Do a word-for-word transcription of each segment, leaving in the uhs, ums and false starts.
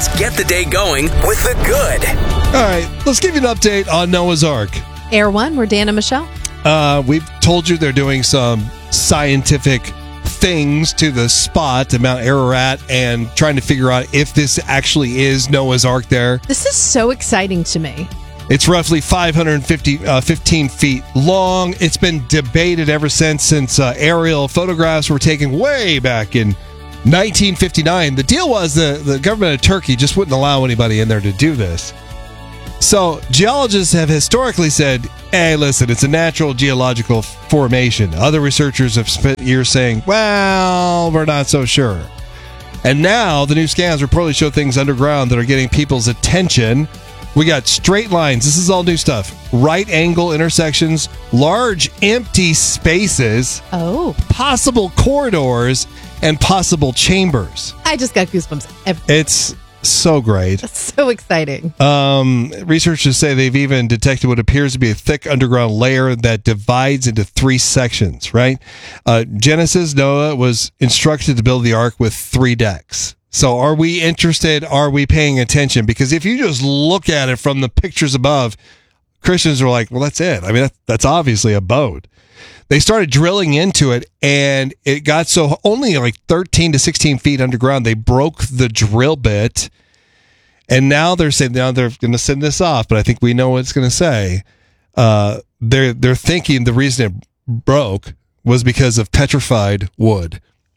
Let's get the day going with the good. All right, let's give you an update on Noah's Ark. Air One, we're Dan and Michelle. Uh, we've told you they're doing some scientific things to the spot at Mount Ararat and trying to figure out if this actually is Noah's Ark there. This is so exciting to me. It's roughly five hundred fifty, uh, fifteen feet long. It's been debated ever since, since uh, aerial photographs were taken way back in nineteen fifty-nine. The deal was the, the government of Turkey just wouldn't allow anybody in there to do this. So geologists have historically said, hey, listen, it's a natural geological formation. Other researchers have spent years saying, well, we're not so sure. And now the new scans reportedly show things underground that are getting people's attention. We got straight lines. This is all new stuff. Right angle intersections, large empty spaces, Oh. possible corridors, and possible chambers. I just got goosebumps. Every- It's so great. That's so exciting. Um, researchers say they've even detected what appears to be a thick underground layer that divides into three sections, right? Uh, Genesis, Noah was instructed to build the ark with three decks. So are we interested? Are we paying attention? Because if you just look at it from the pictures above, Christians are like, well, that's it. I mean, that, that's obviously a boat. They started drilling into it, and it got so only like thirteen to sixteen feet underground. They broke the drill bit, and now they're saying now they're going to send this off. But I think we know what it's going to say. Uh, they're they're thinking the reason it broke was because of petrified wood.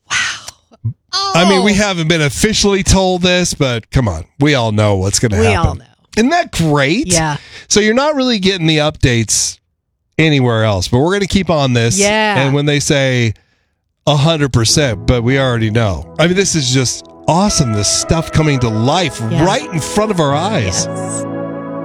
Oh. I mean, we haven't been officially told this, but come on, we all know what's going to happen. We all know. Isn't that great? Yeah. So you're not really getting the updates anywhere else, but we're going to keep on this. Yeah. And when they say one hundred percent, but we already know. I mean, this is just awesome. This stuff coming to life Yeah. right in front of our eyes. Yes.